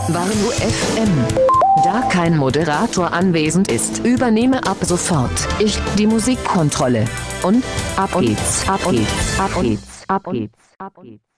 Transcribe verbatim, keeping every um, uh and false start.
Warnow F M. Da kein Moderator anwesend ist, übernehme ab sofort ich die Musikkontrolle. Und ab geht's, ab geht's, ab geht's, ab geht's, ab geht's.